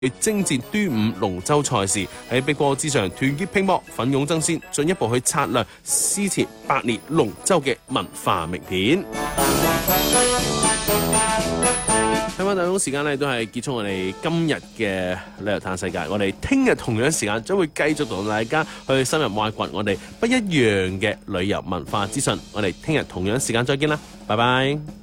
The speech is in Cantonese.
征戰端午龍舟賽事，喺碧波之上團結拼搏，奮勇爭先，進一步去策略施設百年龍舟嘅文化名片。睇翻大鐘時間咧，都係結束我哋今日嘅旅遊嘆世界。我哋聽日同樣時間將會繼續同大家去深入挖掘我哋不一樣嘅旅遊文化資訊。我哋聽日同樣時間再見啦，拜拜。